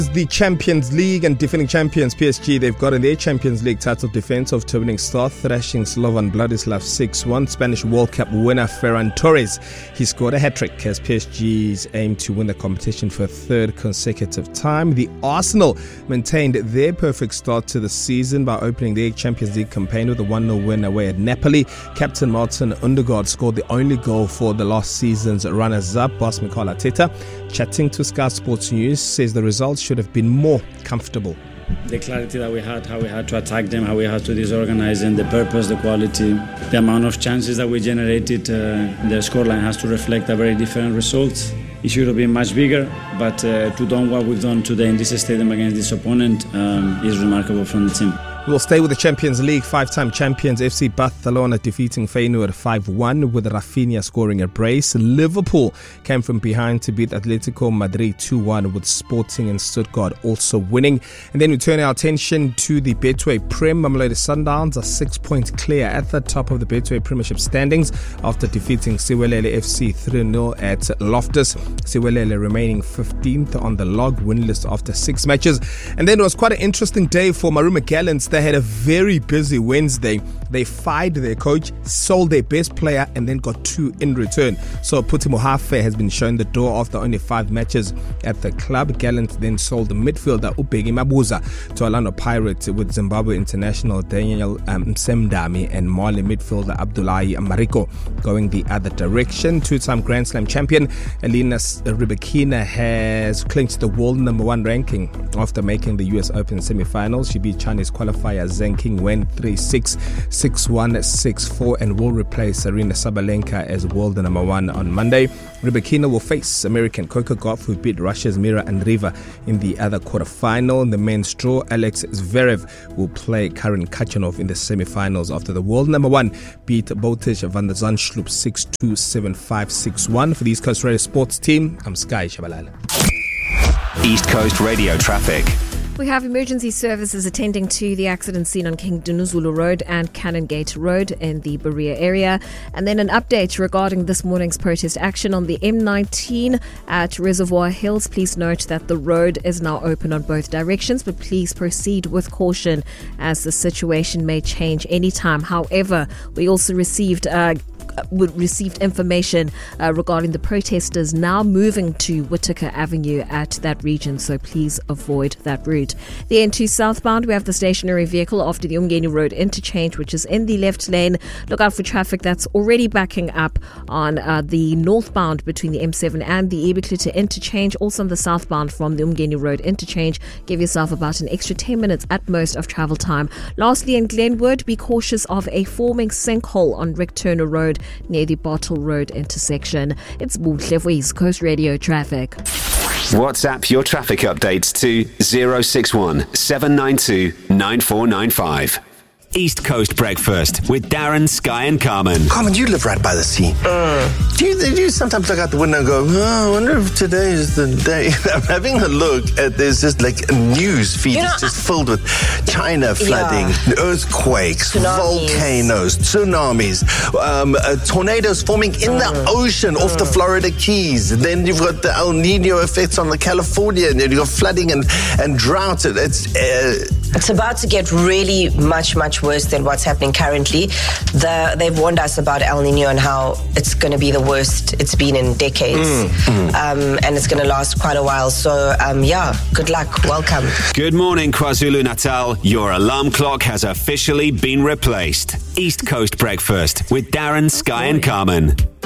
The Champions League and defending champions PSG, they've gotten their Champions League title defense of opening start, thrashing Slovan Bratislava 6-1. Spanish World Cup winner Ferran Torres, he scored a hat-trick as PSG's aim to win the competition for a third consecutive time. The Arsenal maintained their perfect start to the season by opening their Champions League campaign with a 1-0 win away at Napoli. Captain Martin Ødegaard scored the only goal for the last season's runners-up. Boss Mikel Arteta, chatting to Sky Sports News, says the results should have been more comfortable. The clarity that we had, how we had to attack them, how we had to disorganize them, the purpose, the quality, the amount of chances that we generated, the scoreline has to reflect a very different result. It should have been much bigger, but to do what we've done today in this stadium against this opponent is remarkable from the team. We'll stay with the Champions League. Five-time champions FC Barcelona defeating Feyenoord 5-1 with Rafinha scoring a brace. Liverpool came from behind to beat Atletico Madrid 2-1 with Sporting and Stuttgart also winning. And then we turn our attention to the Betway Prem. Mamelodi Sundowns are 6 points clear at the top of the Betway Premiership standings after defeating Siwelele FC 3-0 at Loftus. Siwelele remaining 15th on the log, winless after 6 matches. And then it was quite an interesting day for Maroon Gallants. They had a very busy Wednesday. They fired their coach, sold their best player, and then got 2 in return. So Puti Mohafe has been shown the door after only 5 matches at the club. Gallant then sold the midfielder Ubheki Mabuza to Orlando Pirates, with Zimbabwe international Daniel Msemdami and Mali midfielder Abdullahi Mariko going the other direction. 2-time Grand Slam champion Elina Rybakina has clinched the world number 1 ranking after making the US Open semi-finals. She beat Chinese qualifier Zheng Qinwen 3-6, 6-1, 6-4 and will replace Aryna Sabalenka as world number 1 on Monday. Rybakina will face American Coco Gauff, who beat Russia's Mira Andreeva in the other quarterfinal. In the men's draw, Alex Zverev will play Karen Khachanov in the semi-finals after the world number 1 beat Botic van der Zandschulp 6-2, 7-5, 6-1. For the East Coast Radio Sports team, I'm Sky Shabalala. East Coast Radio traffic. We have emergency services attending to the accident scene on King Dinuzulu Road and Canongate Road in the Berea area. And then an update regarding this morning's protest action on the M19 at Reservoir Hills. Please note that the road is now open on both directions, but please proceed with caution as the situation may change anytime. However, we also received information regarding the protesters now moving to Whitaker Avenue at that region, so please avoid that route. The N2 southbound, we have the stationary vehicle after the Umgeni Road interchange, which is in the left lane. Look out for traffic that's already backing up on the northbound between the M7 and the Ebeklute interchange, also on the southbound from the Umgeni Road interchange. Give yourself about an extra 10 minutes at most of travel time. Lastly, in Glenwood, be cautious of a forming sinkhole on Rick Turner Road near the Bottle Road intersection. It's Buhle for East Coast Radio traffic. WhatsApp your traffic updates to 061 792 9495. East Coast Breakfast with Darren, Sky and Carmen. Carmen, you live right by the sea. Do you sometimes look out the window and go, I wonder if today is the day? I'm having a look at, there's just like a news feed. It's just filled with China flooding, earthquakes, volcanoes, tsunamis, tornadoes forming in the ocean off the Florida Keys. Then you've got the El Nino effects on the California, and you've got flooding and drought. It's about to get really much worse than what's happening currently. They've warned us about El Nino and how it's going to be the worst it's been in decades. And it's going to last quite a while. So, good luck. Welcome. Good morning, KwaZulu-Natal. Your alarm clock has officially been replaced. East Coast Breakfast with Darren, Sky and Carmen.